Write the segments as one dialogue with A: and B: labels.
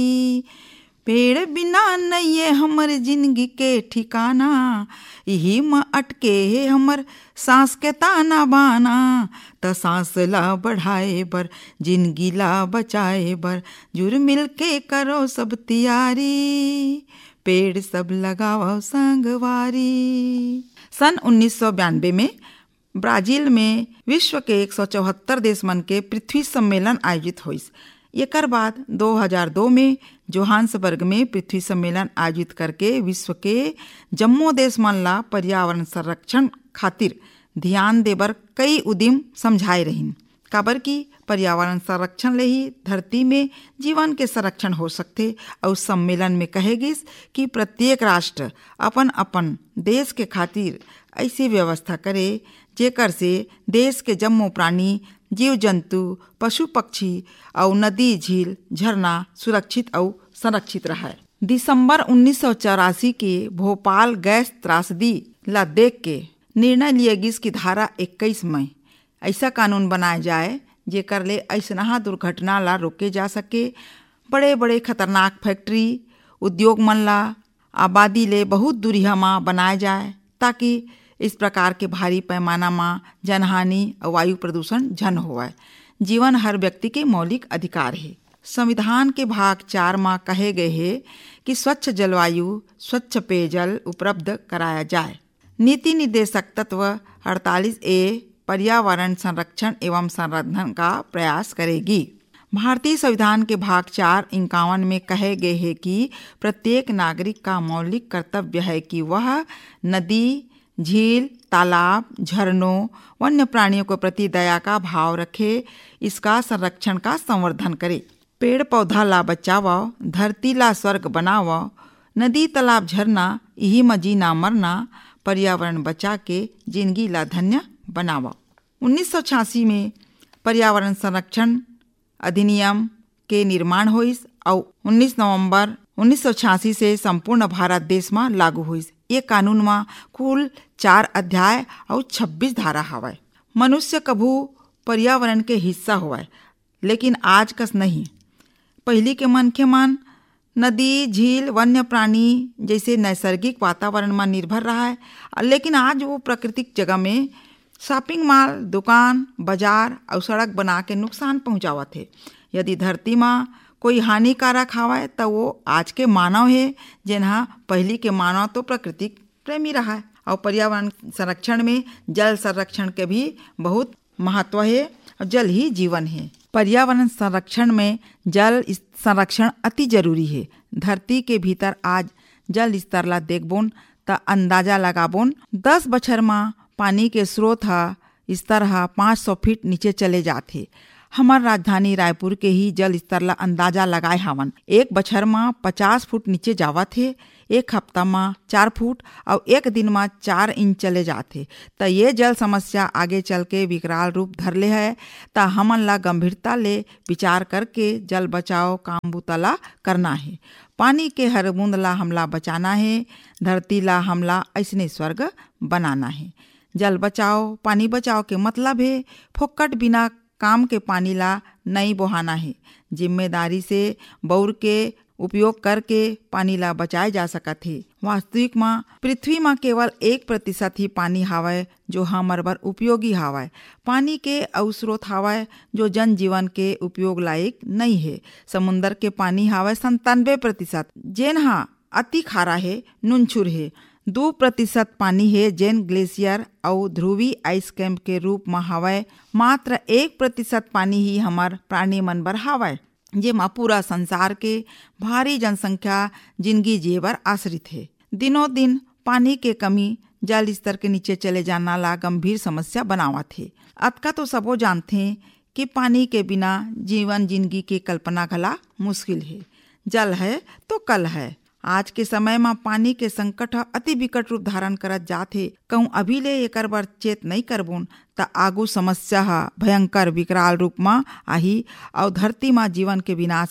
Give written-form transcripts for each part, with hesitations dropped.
A: पेड़ बिना नइये हमर जिंदगी के ठिकाना, यही में अटके हमर सांस के ताना बाना। त सांस ला बढ़ाए बर, जिंदगी ला बचाए बर, जुर मिल के करो सब तैयारी, पेड़ सब लगाओ संगवारी। सन 1992 में ब्राजील में विश्व के 174 देश मन के पृथ्वी सम्मेलन आयोजित होइस। एकर बाद 2002 में जोहान्सबर्ग में पृथ्वी सम्मेलन आयोजित करके विश्व के जम्मो देश मन ला पर्यावरण संरक्षण खातिर ध्यान देबर कई उद्यम समझाए रहिन। काबर की पर्यावरण संरक्षण ले ही धरती में जीवन के संरक्षण हो सकते। और सम्मेलन में कहे गिस कि प्रत्येक राष्ट्र अपन अपन देश के खातिर ऐसी व्यवस्था करे जेकर से देश के जम्मो प्राणी, जीव जंतु, पशु पक्षी और नदी झील झरना सुरक्षित और संरक्षित रहे। दिसंबर 1984 के भोपाल गैस त्रासदी ला देख के निर्णय लिया गिस की धारा 21 में ऐसा कानून बनाया जाए जेकर ले ऐसनहा दुर्घटना ला रोके जा सके। बड़े बड़े खतरनाक फैक्ट्री उद्योग मन ला आबादी ले बहुत दूरिया में बनाया जाए ताकि इस प्रकार के भारी पैमाना में जनहानि और वायु प्रदूषण झन होवे। जीवन हर व्यक्ति के मौलिक अधिकार है। संविधान के भाग 4 में कहे गए है कि स्वच्छ जलवायु, स्वच्छ पेयजल उपलब्ध कराया जाए। नीति निर्देशक तत्व 48A पर्यावरण संरक्षण एवं संवर्धन का प्रयास करेगी। भारतीय संविधान के भाग 4(51) में कहे गए है कि प्रत्येक नागरिक का मौलिक कर्तव्य है कि वह नदी, झील, तालाब, झरनों, वन्य प्राणियों के प्रति दया का भाव रखे, इसका संरक्षण का संवर्धन करे। पेड़ पौधा ला बचाओ, धरती ला स्वर्ग बनाओ, नदी तालाब झरना यही में जीना मरना, पर्यावरण बचा के जिंदगी ला धन्य बनाओ। 1986 में पर्यावरण संरक्षण अधिनियम के निर्माण हुइस और 19 नवंबर 1986 से संपूर्ण भारत देश में लागू हुइस। ये कानून में कुल 4 अध्याय और 26 धारा हवय। मनुष्य कभू पर्यावरण के हिस्सा होवे, लेकिन आज कस नहीं। पहली के मनखे मन नदी, झील, वन्य प्राणी जैसे नैसर्गिक वातावरण में निर्भर रहा है, लेकिन आज वो प्राकृतिक जगह में शॉपिंग मॉल, दुकान, बाजार और सड़क बना के नुकसान पहुंचावत है। यदि धरती में कोई हानिकारक हवय तो वो आज के मानव है, जिन्हा पहली के मानव तो प्रकृतिक प्रेमी रहा है। और पर्यावरण संरक्षण में जल संरक्षण के भी बहुत महत्व है और जल ही जीवन है। पर्यावरण संरक्षण में जल संरक्षण अति जरूरी है। धरती के भीतर आज जल स्तर ला देखबोन त अंदाजा लगाबोन 10 बछर में पानी के स्रोत स्तर 500 फीट नीचे चले जाते। हमार राजधानी रायपुर के ही जल स्तर ला अंदाजा लगाए हवन 1 बछर में 50 फुट नीचे जावत है, 1 हफ्ता में 4 फुट और 1 दिन में 4 इंच चले जाते। तो ये जल समस्या आगे चल के विकराल रूप धर ले है। तो हमन ला गंभीरता ले विचार करके जल बचाओ काम बुतला करना है। पानी के हर बूंद ला हमला बचाना है, धरती ला हमला ऐसने स्वर्ग बनाना है। जल बचाओ पानी बचाओ के मतलब है फोकट बिना काम के पानी ला नहीं बहाना है। जिम्मेदारी से बौर के उपयोग करके पानी ला बचाए जा सकत है। वास्तविक में पृथ्वी में केवल 1% ही पानी हावय जो हमर बर उपयोगी हावय। पानी के अउ स्रोत हावय जो जन जीवन के उपयोग लायक नहीं है। समुन्दर के पानी हावय 97%, जेन हा अति खारा है, नूनछुर है। 2% पानी है जेन ग्लेशियर और ध्रुवी आइस कैप के रूप में हावय। मात्र 1% पानी ही हमार प्राणी मन बर हावय, जेमा पूरा संसार के भारी जनसंख्या जिंदगी जिए बर आश्रित है। दिनों दिन पानी के कमी जल स्तर के नीचे चले जाना ला गंभीर समस्या बनावत है। अतका तो सबो जानते हैं कि पानी के बिना जीवन जिंदगी की कल्पना घला मुश्किल है। जल है तो कल है। आज के समय में पानी के संकट अति विकट रूप धारण करत जाथे। कहूँ अभी ले एकर बर चेत नहीं करबोन त आगू समस्या भयंकर विकराल रूप में आही और धरती में जीवन के विनाश के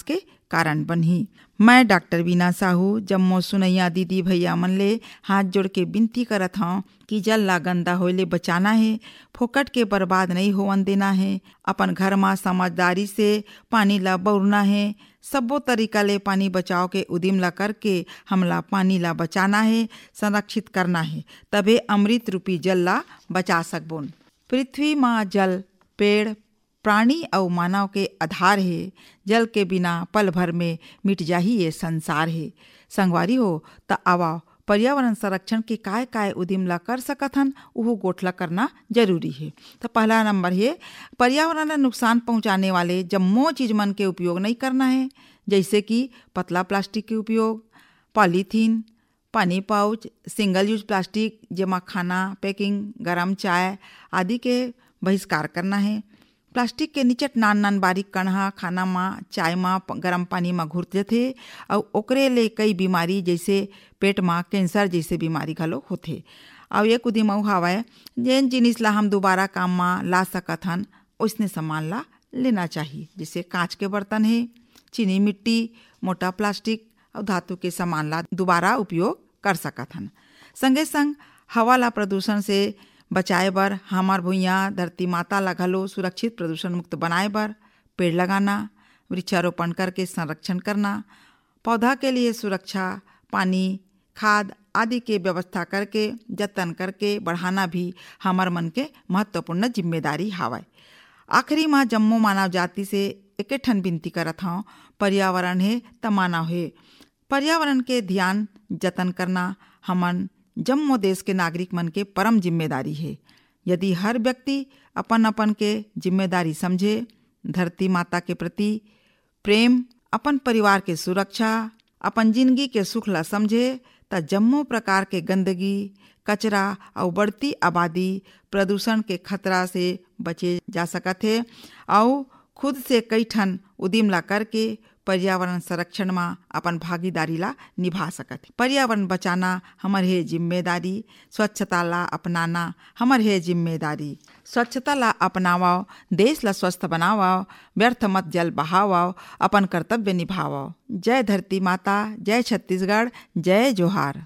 A: कारण बनही। मैं डॉक्टर वीना साहू जम्मो सुनैया दीदी भैया मन ले हाथ जोड़ के विनती करत हूँ कि जल ला गंदा होले बचाना है, फोकट के बर्बाद नहीं होवन देना है। अपन घर में समझदारी से पानी ला बउरना है। सबो तरीका ले पानी बचाव के उदिम ला करके हमला पानी ला बचाना है, संरक्षित करना है, तबे अमृत रूपी जल ला बचा सकबोन। पृथ्वी माँ जल पेड़ प्राणी और मानव के आधार है। जल के बिना पल भर में मिट जाही ये संसार है। संगवारी हो त आवा पर्यावरण संरक्षण के काय उदिम ला कर सकत हन उहो गोठला करना जरूरी है। तो पहला नंबर है पर्यावरण ला नुकसान पहुंचाने वाले जम्मो चीज मन के उपयोग नहीं करना है, जैसे कि पतला प्लास्टिक के उपयोग, पॉलीथीन, पानी पाउच, सिंगल यूज प्लास्टिक जेमा खाना पैकिंग, गरम चाय आदि के बहिष्कार करना है। प्लास्टिक के निचट नान नान बारीक कणहा खाना में चाय में गरम पानी में घुर जाथे और ओकरे ले कई बीमारी जैसे पेट में कैंसर जैसे बीमारी घलो होथे। और एक उदिम अउ हावय जेन जिनिस ला हम दोबारा काम में ला सकत हन ओसने सामान ला लेना चाहिए, जैसे कांच के बर्तन है, चीनी मिट्टी, मोटा प्लास्टिक और धातु के सामान ला दोबारा उपयोग कर सकत हन। संगे संग हवा ला प्रदूषण से बचाए बर हमार भुइयाँ धरती माता ला घलो सुरक्षित प्रदूषण मुक्त बनाए बर पेड़ लगाना, वृक्षारोपण करके संरक्षण करना, पौधा के लिए सुरक्षा, पानी, खाद आदि के व्यवस्था करके जतन करके बढ़ाना भी हमार मन के महत्वपूर्ण जिम्मेदारी हावय। आखिरी में जम्मो मानव जाति से एक ठन विनती करत हूँ, पर्यावरण है त मानव है। पर्यावरण के ध्यान जतन करना हमन जम्मो देश के नागरिक मन के परम जिम्मेदारी है। यदि हर व्यक्ति अपन अपन के जिम्मेदारी समझे, धरती माता के प्रति प्रेम, अपन परिवार के सुरक्षा, अपन जिंदगी के सुख ला समझे त जम्मो प्रकार के गंदगी, कचरा और बढ़ती आबादी प्रदूषण के खतरा से बचे जा सकत है और खुद से कई ठन उदिम ला करके पर्यावरण संरक्षण में अपन भागीदारी ला निभा सकत। पर्यावरण बचाना हमर है जिम्मेदारी, स्वच्छता ला अपनाना हमर है जिम्मेदारी। स्वच्छता ला अपनावाओ, देश ला स्वस्थ बनावाओ, व्यर्थ मत जल बहावाओ, अपन कर्तव्य निभावाओ। जय धरती माता, जय छत्तीसगढ़, जय जोहार।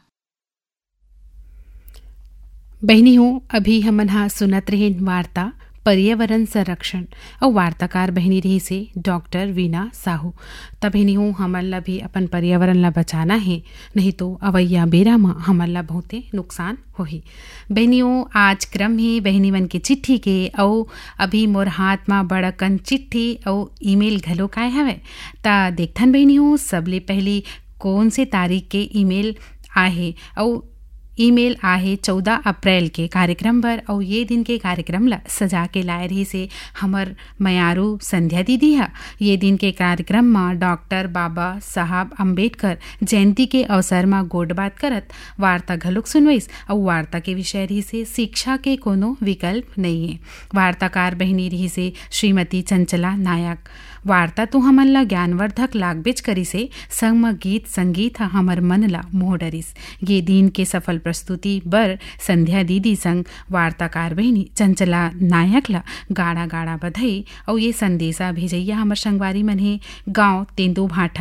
B: बहनी हो अभी हमन हा सुनत रहे वार्ता पर्यावरण संरक्षण और वार्ताकार बहनी रही से डॉक्टर वीना साहू। तब बहनी हो हमन ला भी अपन पर्यावरण ला बचाना है, नहीं तो अवैया बेरा में हमन ला बहुते नुकसान होही। बहनी हो आज क्रम है बहनी मन के चिट्ठी के और अभी मोर हाथ में बड़कन चिट्ठी और ईमेल घलो काय हवे ता देखथन बहनी हो सबले पहली कौन से तारीख के ईमेल आहे और ईमेल आहे 14 अप्रैल के कार्यक्रम पर और ये दिन के कार्यक्रम ला सजा के लाए रही से हमर मयारू संध्या दीदी है। ये दिन के कार्यक्रम में डॉक्टर बाबा साहब अम्बेडकर जयंती के अवसर में गोड बात करत वार्ता घलुक सुनवैस और वार्ता के विषय रही से शिक्षा के कोनो विकल्प नहीं है। वार्ताकार बहनी रही से श्रीमती चंचला नायक। वार्ता तो हमन ला ज्ञानवर्धक लागबेच करी से संग में गीत संगीत हमर मन ला मोह डरिस। ये दिन के सफल प्रस्तुति बर संध्या दीदी संग वार्ताकार बहनी चंचला नायक ला गाड़ा गाड़ा बधाई और ये संदेशा भेजैया हमर संगवारी मन हे गाँव तेंदू भाटा